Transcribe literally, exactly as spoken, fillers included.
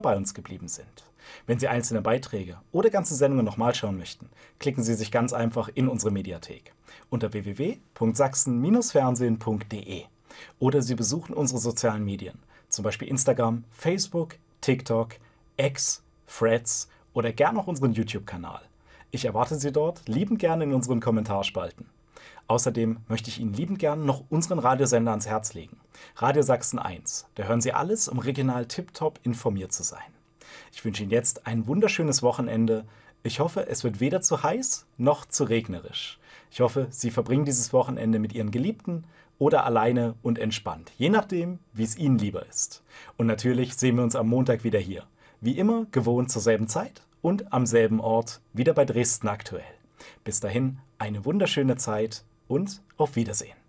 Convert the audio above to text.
bei uns geblieben sind. Wenn Sie einzelne Beiträge oder ganze Sendungen nochmal schauen möchten, klicken Sie sich ganz einfach in unsere Mediathek unter w w w punkt sachsen Bindestrich fernsehen punkt de oder Sie besuchen unsere sozialen Medien, zum Beispiel Instagram, Facebook, TikTok, X, Threads oder gern auch unseren YouTube-Kanal. Ich erwarte Sie dort liebend gerne in unseren Kommentarspalten. Außerdem möchte ich Ihnen liebend gern noch unseren Radiosender ans Herz legen. Radio Sachsen eins. Da hören Sie alles, um regional tiptop informiert zu sein. Ich wünsche Ihnen jetzt ein wunderschönes Wochenende. Ich hoffe, es wird weder zu heiß noch zu regnerisch. Ich hoffe, Sie verbringen dieses Wochenende mit Ihren Geliebten oder alleine und entspannt, je nachdem, wie es Ihnen lieber ist. Und natürlich sehen wir uns am Montag wieder hier. Wie immer gewohnt zur selben Zeit und am selben Ort, wieder bei Dresden aktuell. Bis dahin eine wunderschöne Zeit und auf Wiedersehen.